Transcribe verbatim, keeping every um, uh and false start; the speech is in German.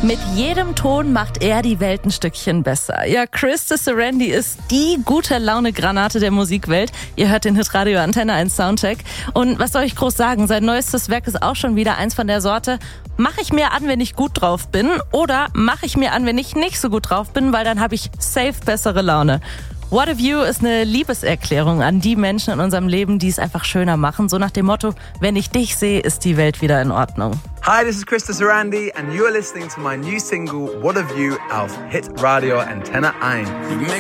Mit jedem Ton macht er die Welt ein Stückchen besser. Ja, Krista Serendi ist die gute Laune-Granate der Musikwelt. Ihr hört den Hitradio Antenne eins Soundcheck. Und was soll ich groß sagen? Sein neuestes Werk ist auch schon wieder eins von der Sorte: mache ich mir an, wenn ich gut drauf bin, oder mache ich mir an, wenn ich nicht so gut drauf bin, weil dann habe ich safe bessere Laune. What a View ist eine Liebeserklärung an die Menschen in unserem Leben, die es einfach schöner machen. So nach dem Motto: wenn ich dich sehe, ist die Welt wieder in Ordnung. Hi, this is Krista Serendi and you're listening to my new single What a View auf Hitradio Antenne eins.